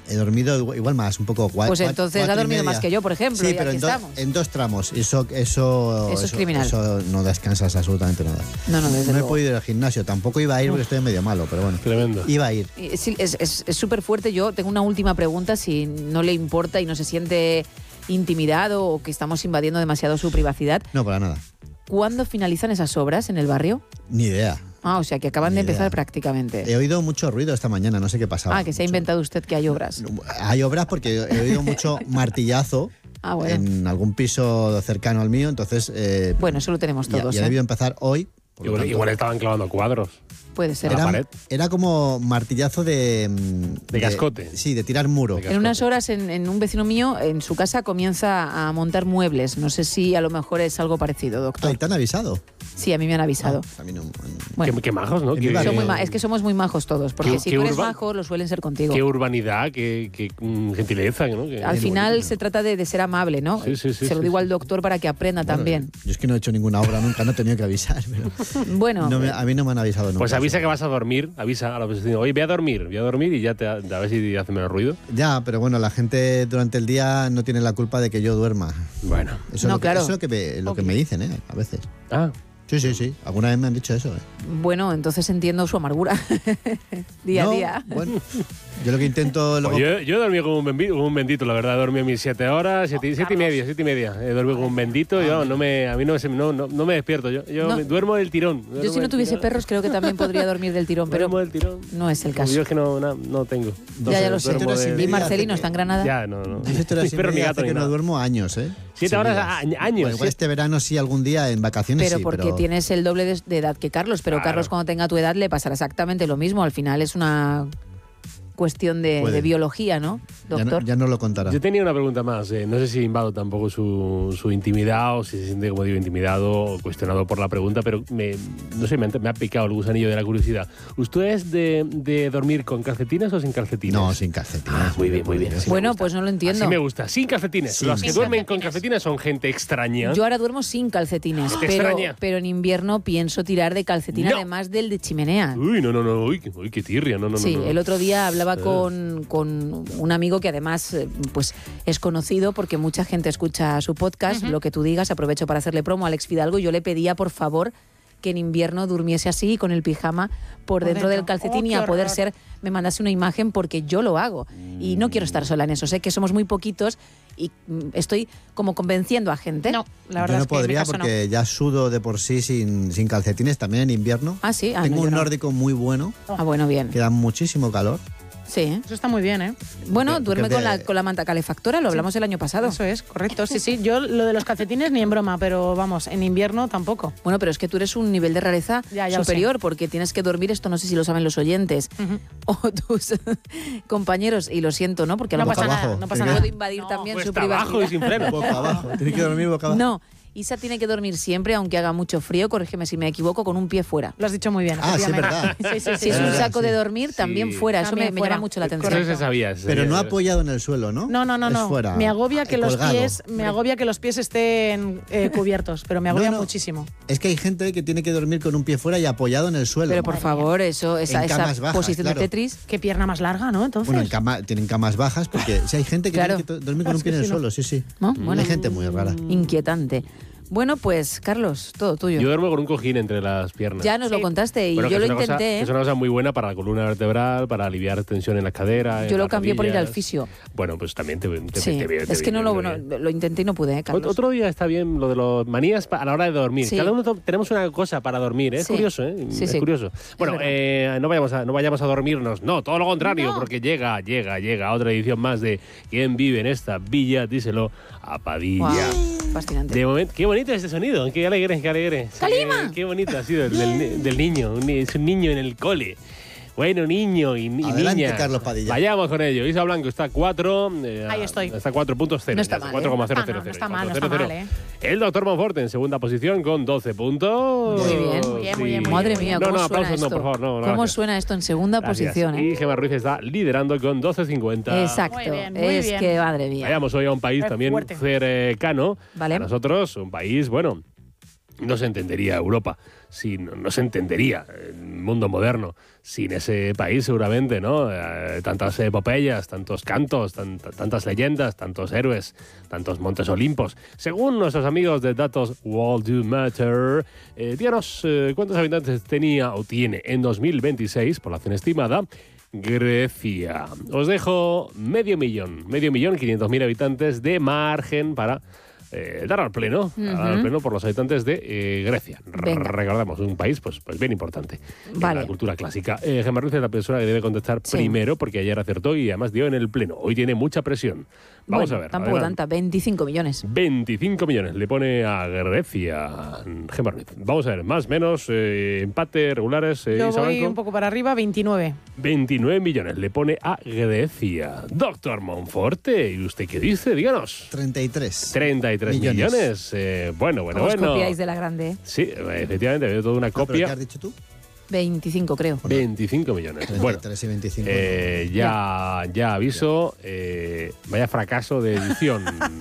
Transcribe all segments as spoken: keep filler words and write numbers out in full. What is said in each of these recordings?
He dormido igual más, un poco guay. Pues entonces ha dormido más que yo, por ejemplo. Sí, y pero aquí en, do, estamos. en dos tramos. Eso, eso, eso es criminal. Eso no descansas absolutamente nada. No, no, desde No luego. he podido ir al gimnasio. Tampoco iba a ir porque estoy medio malo, pero bueno. Tremendo. Iba a ir. Sí, es súper fuerte. Yo tengo una última pregunta, si no le importa y no se siente intimidado o que estamos invadiendo demasiado su privacidad. No, para nada. ¿Cuándo finalizan esas obras en el barrio? Ni idea. Ah, o sea, que acaban Ni de empezar idea. prácticamente. He oído mucho ruido esta mañana, no sé qué pasaba. Ah, que se ha inventado usted que hay obras. Hay obras porque he oído mucho martillazo ah, bueno. en algún piso cercano al mío, entonces... Eh, bueno, eso lo tenemos todos. Ya, ya ¿eh? debió empezar hoy. Igual, tanto, igual estaban clavando cuadros. Puede ser. Era, era, era como martillazo de... De, de cascote. Sí, de tirar muro. De en unas horas en, en un vecino mío, en su casa, comienza a montar muebles. No sé si a lo mejor es algo parecido, doctor. Ah, ¿te han avisado? Sí, a mí me han avisado. No, a mí no, bueno, qué, qué majos, ¿no? Qué, son muy ma es que somos muy majos todos, porque qué, si qué tú eres urba, majo, lo suelen ser contigo. Qué urbanidad, qué, qué um, gentileza, ¿no? Qué, al final bonito. Se trata de, de ser amable, ¿no? Sí, sí, sí, se lo sí, digo sí. al doctor para que aprenda bueno, también. Yo es que no he hecho ninguna obra nunca, no he tenido que avisar. Pero bueno. No me, a mí no me han avisado nunca. Pues avisa que vas a dormir, avisa a la vecina, oye, voy a dormir, voy a dormir y ya te, a ver si hace menos ruido. Ya, pero bueno, la gente durante el día no tiene la culpa de que yo duerma. Bueno. Eso no, es lo que, claro. eso es lo que me, lo que me dicen, ¿eh? A veces. Ah. Sí, sí, sí. Alguna vez me han dicho eso, ¿eh? Bueno, entonces entiendo su amargura. día no, a día. Bueno, yo lo que intento... Luego... Pues yo, yo he dormido como un, bendito, como un bendito, la verdad. He dormido mis siete horas, siete, siete y media, siete y media. He dormido como un bendito y yo, no me, a mí no, no, no, no me despierto. Yo, yo no. me, duermo del tirón. Duermo Yo si no tuviese tirón. perros creo que también podría dormir del tirón, pero del tirón. no es el caso. Yo es que no, no, no tengo. Entonces, ya, ya lo sé. De... Y Marcelino está en Granada. Ya, no, no. Yo estoy Pero ni gato que ni no nada. duermo años, ¿eh? Siete sí, horas, a, años. Bueno, igual este verano sí, algún día en vacaciones pero sí, porque pero... tienes el doble de, de edad que Carlos, pero claro. Carlos cuando tenga tu edad le pasará exactamente lo mismo. Al final es una cuestión de, de biología, ¿no, doctor? Ya no, ya no lo contará. Yo tenía una pregunta más. Eh. No sé si invado tampoco su, su intimidad o si se siente, como digo, intimidado o cuestionado por la pregunta, pero me, no sé, me, me ha picado el gusanillo de la curiosidad. ¿Usted es de, de dormir con calcetines o sin calcetines? No, sin calcetines. Ah, muy bien, muy bien. Sí bueno, pues no lo entiendo. Así me gusta. Sin calcetines. Sin Los que sin duermen calcetines. con calcetines son gente extraña. Yo ahora duermo sin calcetines, ¿Te pero, extraña? pero en invierno pienso tirar de calcetín, No. además del de chimenea. Uy, no, no, no. Uy, uy qué tirria. No, no, Sí, no, no. el otro día hablaba Eh. con, con un amigo que además eh, pues es conocido porque mucha gente escucha su podcast, uh-huh. Lo que tú digas, aprovecho para hacerle promo a Alex Fidalgo, yo le pedía por favor que en invierno durmiese así con el pijama por, por dentro, dentro del calcetín oh, y a poder horror. Ser, me mandase una imagen porque yo lo hago mm. y no quiero estar sola en eso, sé que somos muy poquitos y mm, estoy como convenciendo a gente. No, la verdad yo no es que podría en mi caso porque no. ya sudo de por sí sin, sin calcetines, también en invierno. Ah, sí. Ah, Tengo no, un no. nórdico muy bueno. Ah, bueno, bien. Que da muchísimo calor. Sí. Eso está muy bien, ¿eh? Bueno, Porque- duerme porque con de- la, con la manta calefactora, lo hablamos Sí. el año pasado. Eso es, correcto. Sí, sí. Yo lo de los calcetines ni en broma, pero vamos, en invierno tampoco. Bueno, pero es que tú eres un nivel de rareza Ya, ya lo superior porque tienes que dormir, esto no sé si lo saben los oyentes Ujú. o tus compañeros, y lo siento, ¿no? Porque a No lo pasa mejor abajo. nada, no pasa Tiene nada. puedo invadir No. también su Cuesta abajo y privacidad. sin freno. Boca abajo. Tiene que dormir boca abajo. No, Isa tiene que dormir siempre, aunque haga mucho frío, corrígeme si me equivoco, con un pie fuera. Lo has dicho muy bien. Ah, sí, efectivamente. verdad. Sí, sí, sí. Si es Es un verdad, saco sí. de dormir, Sí. también fuera. Eso También me, me fuera. llama mucho la Eso atención. se sabía. se Pero sabía. no apoyado en el suelo, ¿no? No, no, no, Es no. fuera. Me agobia que los colgado. pies, me agobia que los pies estén eh, cubiertos, pero me agobia No, no. muchísimo. Es que hay gente que tiene que dormir con un pie fuera y apoyado en el suelo. Pero por favor, eso, esa, En esa camas bajas, posición claro. de Tetris. Qué pierna más larga, ¿no? Entonces. Bueno, en cama, tienen camas bajas porque si hay gente que Claro. tiene que to- dormir con Es un pie que en el sí, no. suelo, sí, sí. ¿No? Bueno. Hay gente muy rara. Inquietante. Bueno, pues, Carlos, todo tuyo. Yo duermo con un cojín entre las piernas. Ya nos lo Sí. contaste y Bueno, yo que lo es una cosa- intenté, que ¿eh? Es una cosa muy buena para la columna vertebral, para aliviar tensión en las caderas. Yo en lo las cambié por ir al rodillas. fisio. Bueno, pues también te, te, Sí, te viene- te es que no viene lo, bien. no, lo intenté y no pude, ¿eh, Carlos? Otro día está bien lo de los manías pa- a la hora de dormir. Sí. Cada uno to- tenemos una cosa para dormir, ¿eh? Es Sí. curioso, ¿eh? Sí, es sí. curioso. Bueno, verdad. eh, no, vayamos a, no vayamos a dormirnos, no, todo lo contrario, No. porque llega, llega, llega otra edición más de ¿Quién vive en esta villa? Díselo a Padilla. Guau, fascinante. De momento, qué bonito este sonido, qué alegre, qué alegre. ¡Calima! Qué, qué bonito ha sido el del, del niño, un ni- es un niño en el cole. Bueno, niño y, y Adelante, niñas. Carlos Padilla. Vayamos con ello. Isa Blanco está a cuatro. Eh, Ahí estoy. Está a cuatro puntos cero. No está ya, mal, cuatro ¿eh? coma cero No cero está cero, mal, no cuatro está cero mal, cero. El doctor Monforte en segunda posición con doce puntos. Muy bien. Muy bien, muy bien, muy Madre bien. mía, No, ¿cómo no, suena aplausos esto? no, por favor, no, no, ¿Cómo gracias. suena esto en segunda Gracias. posición, eh? Y Gemma Ruiz está liderando con doce cincuenta. Exacto. Muy bien, muy es bien. que, madre mía. Vayamos hoy a un país Es también fuerte. cercano Vale. a nosotros, un país, bueno, no se entendería Europa, sin, no se entendería el mundo moderno sin ese país seguramente, ¿no? Eh, tantas epopeyas, tantos cantos, tan, tantas leyendas, tantos héroes, tantos montes olimpos. Según nuestros amigos de datos World Do Matter, eh, díganos eh, cuántos habitantes tenía o tiene en dos mil veintiséis, población estimada, Grecia. Os dejo medio millón, medio millón, quinientos mil habitantes de margen para eh, dar al pleno, uh-huh. dar al pleno por los habitantes de eh, Grecia. Venga. Recordamos, un país pues, pues bien importante vale. en la cultura clásica. Eh, Gemma Ruiz es la persona que debe contestar sí. primero, porque ayer acertó y además dio en el pleno. Hoy tiene mucha presión. Vamos bueno, a ver. Tampoco adelante. tanta, veinticinco millones. veinticinco millones le pone a Grecia Gemma Ruiz. Vamos a ver, más, menos, eh, empate, regulares. Eh, Yo Isabel, voy un poco para arriba, veintinueve. veintinueve millones le pone a Grecia. Doctor Monforte, ¿y usted qué dice? Díganos. treinta y tres. treinta y tres millones. millones. Eh, bueno, bueno, ¿Cómo bueno. os copiáis de la grande? Sí, efectivamente, veo toda una copia. ¿Pero qué has dicho tú? veinticinco, creo. veinticinco millones. Bueno, treinta y tres y veinticinco. Eh, ya, ya aviso, eh, vaya fracaso de edición.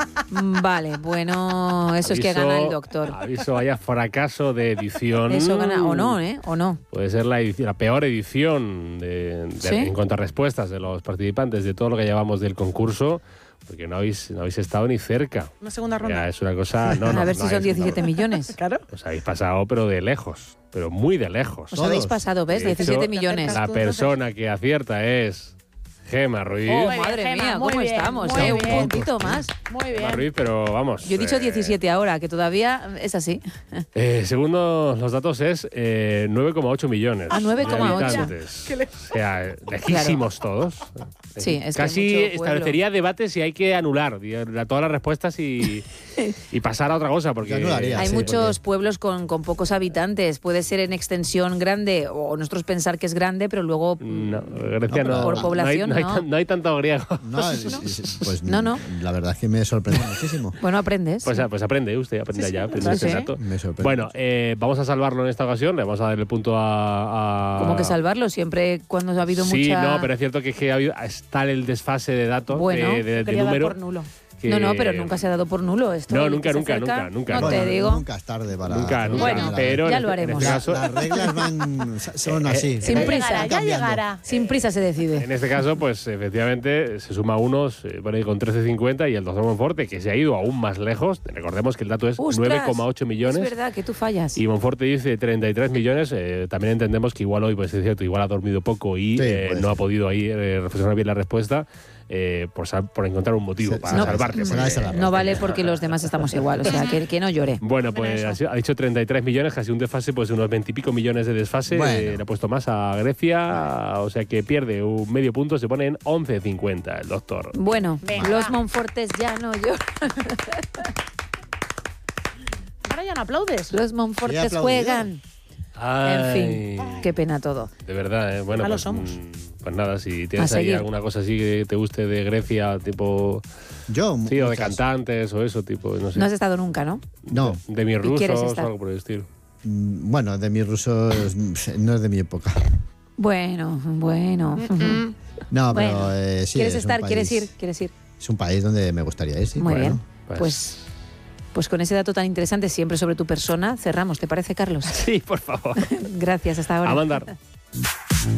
Vale, bueno, eso aviso, es que gana el doctor. Aviso, vaya fracaso de edición. Eso gana, o no, ¿eh? O no. Puede ser la, edición, la peor edición de, de, ¿sí? en cuanto a respuestas de los participantes de todo lo que llevamos del concurso. Porque no habéis, no habéis estado ni cerca. Una segunda ronda. Ya, es una cosa... No, no, a ver no si son diecisiete millones. Claro. Os habéis pasado, pero de lejos. Pero muy de lejos. Os habéis pasado, ¿ves? De diecisiete hecho, millones. La persona que acierta es Gemma Ruiz. Oh, madre bien, mía, ¿cómo bien, estamos? Eh? Un puntito más. Muy bien. Gemma Ruiz, pero vamos. Yo he dicho eh, diecisiete ahora, que todavía es así. Eh, según los datos es eh, nueve coma ocho millones. Ah, nueve coma ocho. O sea, lejísimos claro. todos. Sí, es Casi que establecería debate si hay que anular todas las respuestas y, y pasar a otra cosa. Porque hay sí, muchos porque... pueblos con, con pocos habitantes. Puede ser en extensión grande, o nosotros pensar que es grande, pero luego no, Grecia no, no, por población no hay, no hay, no hay tanto griego. No, ¿no? Pues no, no. La verdad es que me sorprende muchísimo. Bueno, aprendes. Pues, pues aprende usted, aprende sí, ya, aprende sí, este sí. dato. Me sorprende. Bueno, eh, vamos a salvarlo en esta ocasión, le vamos a dar el punto a... a... ¿Cómo que salvarlo? Siempre cuando ha habido sí, mucha... Sí, no, pero es cierto que, es que ha habido, está el desfase de datos, bueno, de, de, de número. Dar por nulo. Que... No, no, pero nunca se ha dado por nulo esto. No, nunca, nunca, nunca, nunca. No bueno, te digo. Nunca es tarde para... Nunca, nunca. Bueno, pero ya en lo este, haremos. En este caso, la, las reglas van, son así. Sin ya prisa. Llegará, ya llegará. Sin prisa se decide. En este caso, pues efectivamente se suma unos eh, bueno, con trece cincuenta y el doctor Monforte, que se ha ido aún más lejos. Recordemos que el dato es nueve coma ocho millones. Es verdad que tú fallas. Y Monforte dice treinta y tres millones. Eh, también entendemos que igual hoy, pues es cierto, igual ha dormido poco y sí, eh, no ser. ha podido ahí eh, reflexionar bien la respuesta. Eh, por, sal, por encontrar un motivo se, para no, salvarte. Se, porque, se no vale porque los demás estamos igual, o sea, que, que no llore. Bueno, pues ha dicho treinta y tres millones, casi un desfase, pues unos veinte y pico millones de desfase. Bueno. Eh, le ha puesto más a Grecia, o sea que pierde un medio punto, se pone en once cincuenta el doctor. Bueno, venga, los va. Monfortes ya no lloran. Ahora ya no aplaudes. Los Monfortes sí, juegan. Ay, en fin, qué pena todo. De verdad, ¿eh? Bueno, Malos pues, somos. Pues nada, si tienes ahí alguna cosa así que te guste de Grecia, tipo... Yo, sí, o de cantantes o eso, tipo, no sé. No has estado nunca, ¿no? No. De, de mis rusos o algo por el estilo. Bueno, de mis rusos no es de mi época. Bueno, bueno. No, pero bueno. eh, sí. ¿Quieres es estar? un país, ¿Quieres ir? ¿Quieres ir? Es un país donde me gustaría ir, sí. Muy bueno, bien. Pues... pues Pues con ese dato tan interesante siempre sobre tu persona, cerramos. ¿Te parece, Carlos? Sí, por favor. Gracias, hasta ahora. A mandar.